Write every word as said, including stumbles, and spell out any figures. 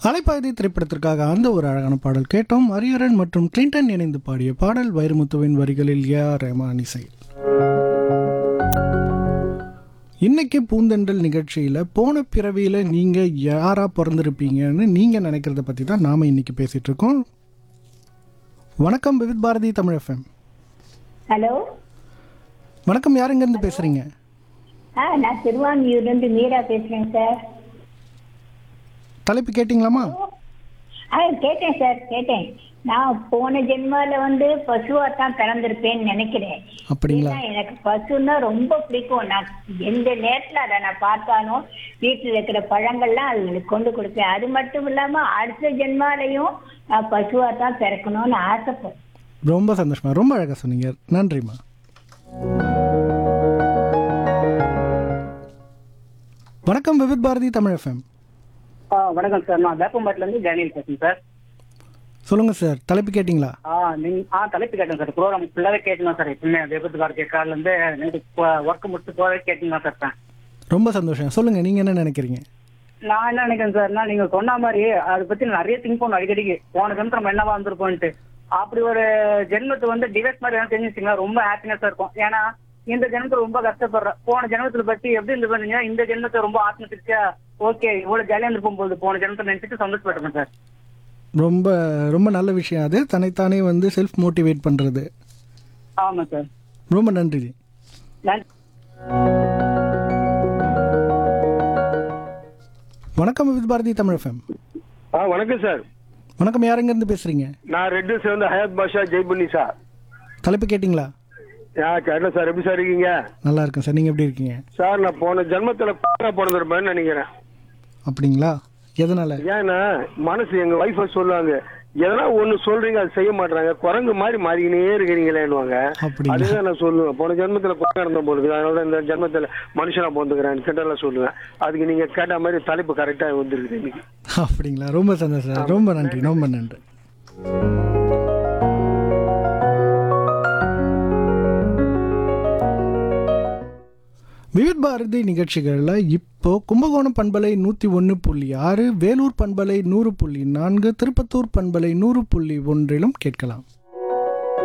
அலைப்பாய்தி திரைப்படத்திற்காக அந்த ஒரு அழகான பாடல் கேட்டோம். ஹரிஹரன் மற்றும் கிளின்டன் இணைந்து பாடிய பாடல் வைரமுத்துவின் வரிகளில் ஏ ஆர் ரஹ்மான் இசை. இன்னைக்கு பூந்தெண்டல் நிகழ்ச்சியில் போன பிறவியில் நீங்கள் யாராக பிறந்திருப்பீங்கன்னு நீங்கள் நினைக்கிறத பற்றி தான் நாம் இன்னைக்கு பேசிகிட்டு இருக்கோம். வணக்கம் விவித் பாரதி தமிழ் எஃப்எம். ஹலோ வணக்கம், யார் எங்கேருந்து பேசுகிறீங்க? ஆ நான் திருவான்மியூர்லேருந்து மீரா பேசுகிறேன் சார். தலைப்பு கேட்டிங்களாமா? ஆ கேட்டேன் சார், கேட்டேன். நான் போன ஜென்மால வந்து பசுவா தான் பிறந்திருப்பேன்னு நினைக்கிறேன். அப்படிங்களா? ஏன்னா எனக்கு பசுன்னா ரொம்ப பிடிக்கும். நான் எந்த நேரத்தில் அதை நான் பார்த்தாலும் வீட்டில் இருக்கிற பழங்கள்லாம் அதுங்களுக்கு கொண்டு கொடுப்பேன். அது மட்டும் இல்லாமல் அடுத்த ஜென்மாலையும் நான் பசுவா தான் பிறக்கணும்னு ஆசைப்பேன். ரொம்ப சந்தோஷமா, ரொம்ப அழகாக சொன்னீங்க, நன்றிம்மா. வணக்கம் விவித் பாரதி தமிழ் எஃப்எம். ஆ வணக்கம் சார், நான் வேப்பம்பட்டில இருந்து டேனியல் பேசுறேன் சார். சொல்லுங்க சார், தலைப்பு கேட்டிங்களா? ஆ நீங்க ஆ தலைப்பு கேட்டேன் சார். ப்ரோக்ராம் ஃபுல்லாவே கேட்டுங்க சார். எப்பவுமே விபத்து பாரதி கார்ல இருந்து நைட்டு ஒர்க் முடிச்சு போவே கேட்டுங்க சார். ரொம்ப சந்தோஷம். சொல்லுங்க, நீங்க என்ன நினைக்கிறீங்க? நான் என்ன நினைக்கிறேன் சார்னா, நீங்க சொன்ன மாதிரி அதை பத்தி நிறைய திங்க் பண்ணும் அடிக்கடிக்கு. போன ஜென்மம் நம்ம என்னவா இருந்திருப்போம்ட்டு. அப்படி ஒரு ஜென்மத்தை வந்து டிவைஸ் மாதிரி எல்லாம் தெரிஞ்சுச்சிங்களா ரொம்ப ஹாப்பினஸா இருக்கும். ஏன்னா இந்த ஜென்மத்துல ரொம்ப கஷ்டப்படுறேன், போன ஜென்மத்துல பத்தி எப்படி இருந்து பண்ணீங்கன்னா இந்த ஜென்மத்தை ரொம்ப ஆத்மதிச்சா ஓகே இவ்வளவு ஜாலியா இருந்திருக்கும் போது போன ஜென்மத்தை நினைச்சிட்டு சந்தோஷப்பட்டிருக்கேன் சார். ரொம்ப ரொம்ப நல்ல விஷயம் அது, தன்னைத்தானே வந்து செல்ஃப் மோட்டிவேட் பண்றது. ஆமா சார், ரொம்ப நன்றி. நன்றி. வணக்கம் வித் பாரதி தமிழ் எஃப்எம். ஆ வணக்கம் சார். வணக்கம், யார் எங்க இருந்து பேசுறீங்க? நான் ரெட்டு சேர்ந்து ஹயாத் பாஷா ஜெய்புன்னி சார். தலைப்பு கேட்டிங்களா? ஆ கேட்டேன் சார். எப்படி சார் இருக்கீங்க? நல்லா இருக்கேன் சார், நீங்க எப்படி இருக்கீங்க? சார் நான் போன ஜென்மத்தில் பிறந்திருப்பேன்னு நினைக்கிறேன். அப்படிங்களா? எதனால? ஏன்னா மனசு எங்க வைஃப் சொல்லுவாங்க, எதனா ஒண்ணு சொல்றீங்க அது செய்ய மாட்டாங்க, குரங்கு மாதிரி மாறிக்கினே இருக்கிறீங்களேன்னுவாங்க. அதுதான் நான் சொல்லுவேன், போன ஜென்மத்துல குரங்கு இருந்த போது அதனால இந்த ஜென்மத்துல மனுஷனா போந்துக்கிறேன் கிட்டலாம் சொல்லுவேன். அதுக்கு நீங்க கேட்ட மாதிரி தலைப்பு கரெக்டா வந்துருக்குது இன்னைக்கு. அப்படிங்களா? ரொம்ப சந்தோஷம், ரொம்ப நன்றி, ரொம்ப நன்றி. விவித் பாரதி நிகழ்ச்சிகளில் இப்போ கும்பகோணம் பண்பலை நூற்றி ஒன்று புள்ளி ஆறு, வேலூர் பண்பலை நூறு புள்ளி நான்கு, திருப்பத்தூர் பண்பலை நூறு புள்ளி ஒன்றிலும் கேட்கலாம்.